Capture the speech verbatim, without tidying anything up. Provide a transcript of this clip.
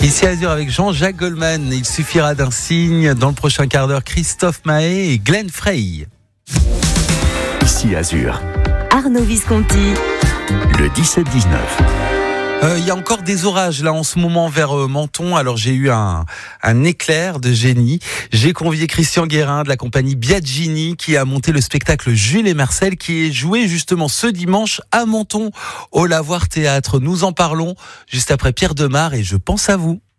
Ici Azur avec Jean-Jacques Goldman. Il suffira d'un signe. Dans le prochain quart d'heure, Christophe Mahé et Glenn Frey. Ici Azur. Arnaud Visconti. Le dix-sept dix-neuf. Euh, il y a encore des orages là en ce moment vers euh, Menton. Alors j'ai eu un, un éclair de génie. J'ai convié Christian Guérin de la compagnie Biagini qui a monté le spectacle Jules et Marcel qui est joué justement ce dimanche à Menton au Lavoir Théâtre. Nous en parlons juste après Pierre Demar et je pense à vous.